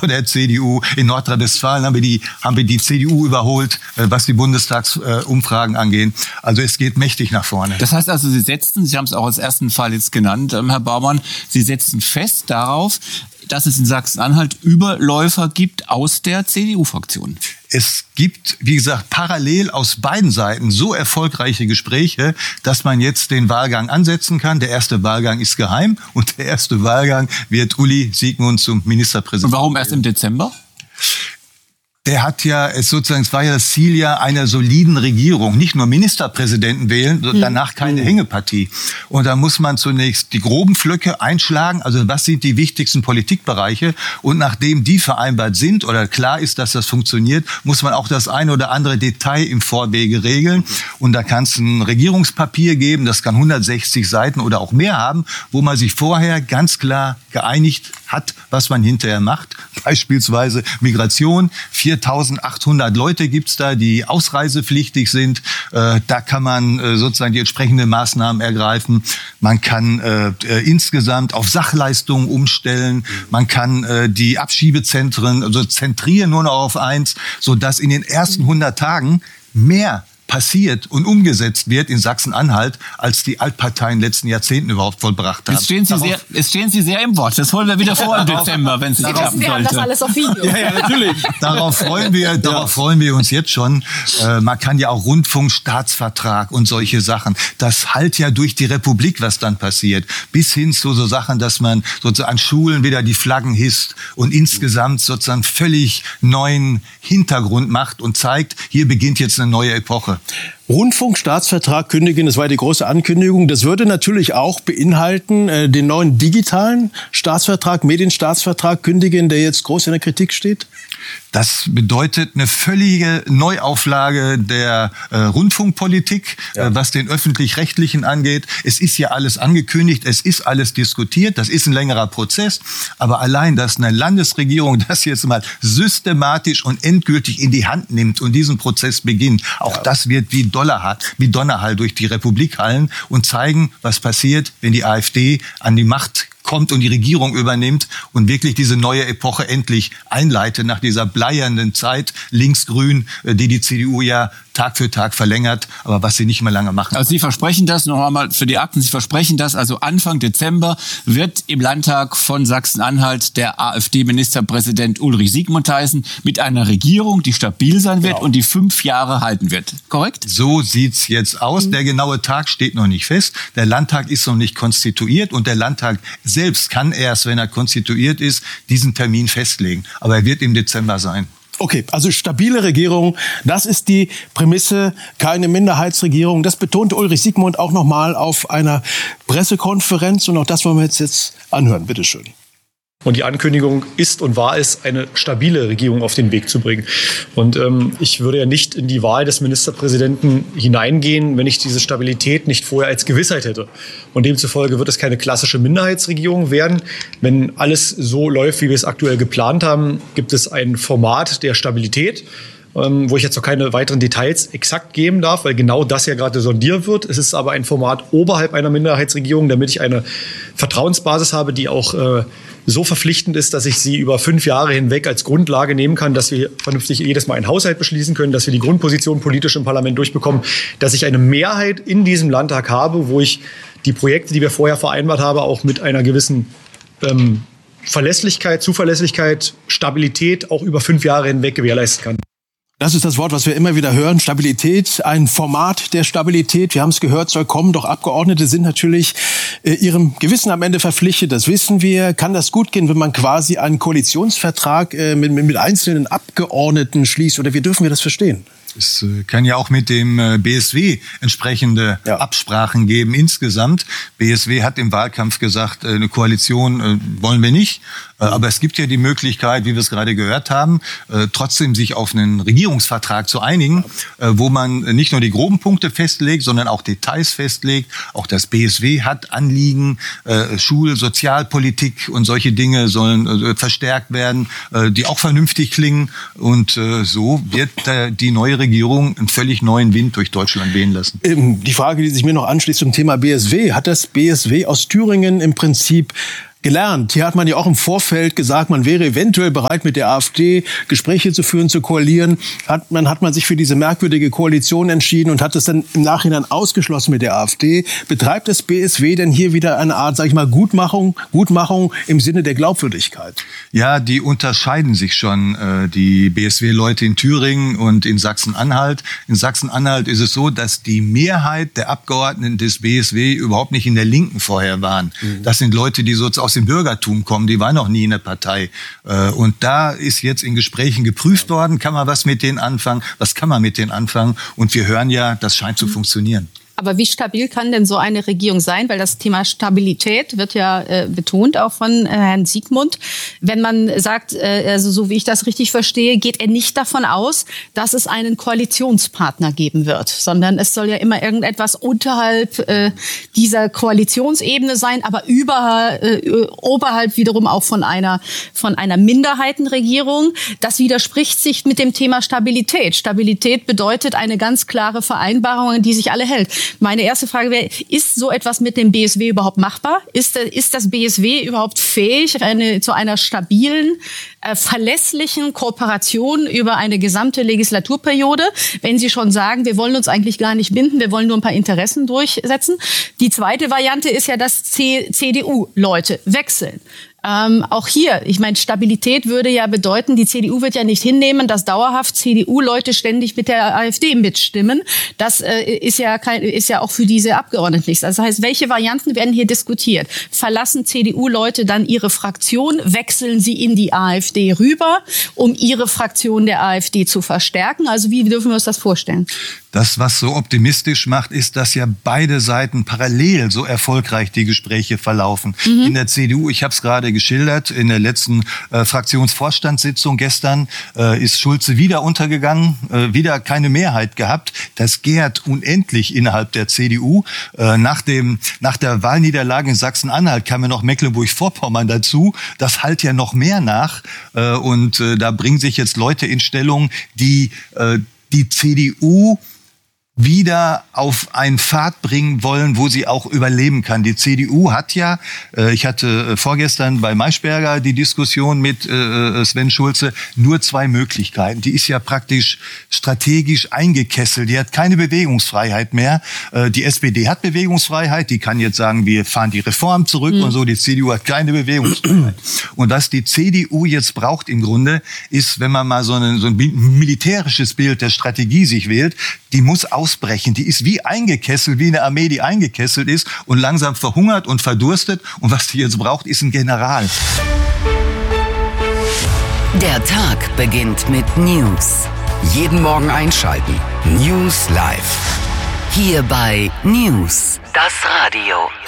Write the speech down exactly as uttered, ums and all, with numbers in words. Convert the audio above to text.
vor der C D U. In Nordrhein-Westfalen haben wir die, haben wir die C D U überholt, was die Bundestagsumfragen angehen. Also es geht mächtig nach vorne. Das heißt also, Sie setzen, Sie haben es auch als ersten Fall jetzt genannt, Herr Baumann, Sie setzen fest darauf, dass es in Sachsen-Anhalt Überläufer gibt aus der C D U-Fraktion. Es gibt, wie gesagt, parallel aus beiden Seiten so erfolgreiche Gespräche, dass man jetzt den Wahlgang ansetzen kann. Der erste Wahlgang ist geheim und der erste Wahlgang wird Uli Siegmund zum Ministerpräsidenten. Und warum erst im Dezember? Der hat ja, es sozusagen, es war ja das Ziel ja einer soliden Regierung, nicht nur Ministerpräsidenten wählen, sondern danach keine Hängepartie. Und da muss man zunächst die groben Pflöcke einschlagen, also was sind die wichtigsten Politikbereiche, und nachdem die vereinbart sind oder klar ist, dass das funktioniert, muss man auch das eine oder andere Detail im Vorwege regeln. Und da kann es ein Regierungspapier geben, das kann hundertsechzig Seiten oder auch mehr haben, wo man sich vorher ganz klar geeinigt hat, was man hinterher macht. Beispielsweise Migration. viertausendachthundert Leute gibt's da, die ausreisepflichtig sind. Äh, da kann man äh, sozusagen die entsprechenden Maßnahmen ergreifen. Man kann äh, äh, insgesamt auf Sachleistungen umstellen. Man kann äh, die Abschiebezentren also zentrieren nur noch auf eins, sodass in den ersten hundert Tagen mehr passiert und umgesetzt wird in Sachsen-Anhalt, als die Altparteien in den letzten Jahrzehnten überhaupt vollbracht haben. Jetzt stehen Sie, sehr, jetzt stehen Sie sehr im Wort. Das holen wir wieder vor im Dezember, wenn es nicht klappen sollte. Wir haben das alles auf Video. Ja, ja, natürlich. Darauf freuen wir, darauf ja. freuen wir uns jetzt schon. Äh, man kann ja auch Rundfunkstaatsvertrag und solche Sachen. Das hallt ja durch die Republik, was dann passiert. Bis hin zu so Sachen, dass man sozusagen an Schulen wieder die Flaggen hisst und insgesamt sozusagen völlig neuen Hintergrund macht und zeigt, hier beginnt jetzt eine neue Epoche. Rundfunkstaatsvertrag kündigen, das war die große Ankündigung. Das würde natürlich auch beinhalten, äh, den neuen digitalen Staatsvertrag, Medienstaatsvertrag kündigen, der jetzt groß in der Kritik steht? Das bedeutet eine völlige Neuauflage der äh, Rundfunkpolitik, ja. äh, was den Öffentlich-Rechtlichen angeht. Es ist ja alles angekündigt, es ist alles diskutiert, das ist ein längerer Prozess. Aber allein, dass eine Landesregierung das jetzt mal systematisch und endgültig in die Hand nimmt und diesen Prozess beginnt, auch ja. das wird wie Dollar, wie Donnerhall durch die Republik hallen und zeigen, was passiert, wenn die AfD an die Macht kommt und die Regierung übernimmt und wirklich diese neue Epoche endlich einleitet nach dieser bleiernden Zeit, linksgrün, die die C D U ja Tag für Tag verlängert, aber was sie nicht mehr lange machen. Also Sie versprechen das, noch einmal für die Akten, Sie versprechen das, also Anfang Dezember wird im Landtag von Sachsen-Anhalt der AfD-Ministerpräsident Ulrich Siegmundhausen mit einer Regierung, die stabil sein wird genau. und die fünf Jahre halten wird. Korrekt? So sieht's jetzt aus. Der genaue Tag steht noch nicht fest. Der Landtag ist noch nicht konstituiert und der Landtag selbst kann erst, wenn er konstituiert ist, diesen Termin festlegen. Aber er wird im Dezember sein. Okay, also stabile Regierung, das ist die Prämisse, keine Minderheitsregierung. Das betonte Ulrich Siegmund auch nochmal auf einer Pressekonferenz und auch das wollen wir jetzt, jetzt anhören. Bitte schön. Und die Ankündigung ist und war es, eine stabile Regierung auf den Weg zu bringen. Und ähm, ich würde ja nicht in die Wahl des Ministerpräsidenten hineingehen, wenn ich diese Stabilität nicht vorher als Gewissheit hätte. Und demzufolge wird es keine klassische Minderheitsregierung werden. Wenn alles so läuft, wie wir es aktuell geplant haben, gibt es ein Format der Stabilität, ähm, wo ich jetzt noch keine weiteren Details exakt geben darf, weil genau das ja gerade sondiert wird. Es ist aber ein Format oberhalb einer Minderheitsregierung, damit ich eine Vertrauensbasis habe, die auch äh, so verpflichtend ist, dass ich sie über fünf Jahre hinweg als Grundlage nehmen kann, dass wir vernünftig jedes Mal einen Haushalt beschließen können, dass wir die Grundposition politisch im Parlament durchbekommen, dass ich eine Mehrheit in diesem Landtag habe, wo ich die Projekte, die wir vorher vereinbart haben, auch mit einer gewissen ähm, Verlässlichkeit, Zuverlässigkeit, Stabilität auch über fünf Jahre hinweg gewährleisten kann. Das ist das Wort, was wir immer wieder hören. Stabilität, ein Format der Stabilität. Wir haben es gehört, soll kommen. Doch Abgeordnete sind natürlich äh, ihrem Gewissen am Ende verpflichtet. Das wissen wir. Kann das gut gehen, wenn man quasi einen Koalitionsvertrag äh, mit, mit einzelnen Abgeordneten schließt? Oder wie dürfen wir das verstehen? Es kann ja auch mit dem B S W entsprechende ja. Absprachen geben insgesamt. B S W hat im Wahlkampf gesagt, eine Koalition wollen wir nicht. Aber es gibt ja die Möglichkeit, wie wir es gerade gehört haben, trotzdem sich auf einen Regierungsvertrag zu einigen, wo man nicht nur die groben Punkte festlegt, sondern auch Details festlegt. Auch das B S W hat Anliegen, Schul-, Sozialpolitik und solche Dinge sollen verstärkt werden, die auch vernünftig klingen. Und so wird die neue Regierung einen völlig neuen Wind durch Deutschland wehen lassen. Die Frage, die sich mir noch anschließt zum Thema B S W, hat das B S W aus Thüringen im Prinzip gelernt. Hier hat man ja auch im Vorfeld gesagt, man wäre eventuell bereit, mit der AfD Gespräche zu führen, zu koalieren. Hat man, hat man sich für diese merkwürdige Koalition entschieden und hat es dann im Nachhinein ausgeschlossen mit der AfD. Betreibt das B S W denn hier wieder eine Art, sag ich mal, Gutmachung, Gutmachung im Sinne der Glaubwürdigkeit? Ja, die unterscheiden sich schon, äh, die B S W-Leute in Thüringen und in Sachsen-Anhalt. In Sachsen-Anhalt ist es so, dass die Mehrheit der Abgeordneten des B S W überhaupt nicht in der Linken vorher waren. Mhm. Das sind Leute, die sozusagen aus dem Bürgertum kommen, die waren noch nie in der Partei. Und da ist jetzt in Gesprächen geprüft worden, kann man was mit denen anfangen, was kann man mit denen anfangen? Und wir hören ja, das scheint zu funktionieren. Aber wie stabil kann denn so eine Regierung sein? Weil das Thema Stabilität wird ja äh, betont, auch von äh, Herrn Siegmund. Wenn man sagt, äh, also so wie ich das richtig verstehe, geht er nicht davon aus, dass es einen Koalitionspartner geben wird, sondern es soll ja immer irgendetwas unterhalb äh, dieser Koalitionsebene sein, aber über, äh, oberhalb wiederum auch von einer, von einer Minderheitenregierung. Das widerspricht sich mit dem Thema Stabilität. Stabilität bedeutet eine ganz klare Vereinbarung, an die sich alle hält. Meine erste Frage wäre, ist so etwas mit dem B S W überhaupt machbar? Ist, ist das B S W überhaupt fähig, eine, zu einer stabilen, äh, verlässlichen Kooperation über eine gesamte Legislaturperiode, wenn Sie schon sagen, wir wollen uns eigentlich gar nicht binden, wir wollen nur ein paar Interessen durchsetzen? Die zweite Variante ist ja, dass C D U-Leute wechseln. Ähm, auch hier, ich meine, Stabilität würde ja bedeuten, die C D U wird ja nicht hinnehmen, dass dauerhaft C D U-Leute ständig mit der AfD mitstimmen. Das äh, ist ja kein, ist ja auch für diese Abgeordneten nichts. Das heißt, welche Varianten werden hier diskutiert? Verlassen C D U-Leute dann ihre Fraktion, wechseln sie in die AfD rüber, um ihre Fraktion der AfD zu verstärken? Also wie dürfen wir uns das vorstellen? Das, was so optimistisch macht, ist, dass ja beide Seiten parallel so erfolgreich die Gespräche verlaufen. Mhm. In der C D U, ich habe es gerade geschildert, in der letzten äh, Fraktionsvorstandssitzung gestern äh, ist Schulze wieder untergegangen, äh, wieder keine Mehrheit gehabt. Das gärt unendlich innerhalb der C D U. Äh, nach dem nach der Wahlniederlage in Sachsen-Anhalt kam ja noch Mecklenburg-Vorpommern dazu. Das hallt ja noch mehr nach. Äh, und äh, da bringen sich jetzt Leute in Stellung, die äh, die C D U wieder auf einen Pfad bringen wollen, wo sie auch überleben kann. Die C D U hat ja, äh, ich hatte äh, vorgestern bei Maischberger die Diskussion mit äh, Sven Schulze, nur zwei Möglichkeiten. Die ist ja praktisch strategisch eingekesselt. Die hat keine Bewegungsfreiheit mehr. Äh, die S P D hat Bewegungsfreiheit. Die kann jetzt sagen, wir fahren die Reform zurück mhm. und so. Die C D U hat keine Bewegungsfreiheit. Und was die C D U jetzt braucht im Grunde, ist, wenn man mal so, eine, so ein militärisches Bild der Strategie sich wählt, die muss ausbrechen. Die ist wie eingekesselt, wie eine Armee, die eingekesselt ist und langsam verhungert und verdurstet. Und was die jetzt braucht, ist ein General. Der Tag beginnt mit News. Jeden Morgen einschalten. News live. Hier bei News. Das Radio.